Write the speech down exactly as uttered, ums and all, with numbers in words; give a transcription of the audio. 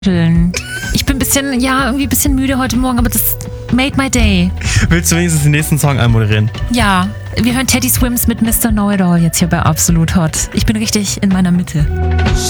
Ich bin ein bisschen, ja, irgendwie ein bisschen müde heute Morgen, aber das made my day. Willst du wenigstens den nächsten Song einmoderieren? Ja, wir hören Teddy Swims mit Mister Know-It-All jetzt hier bei Absolut Hot. Ich bin richtig in meiner Mitte.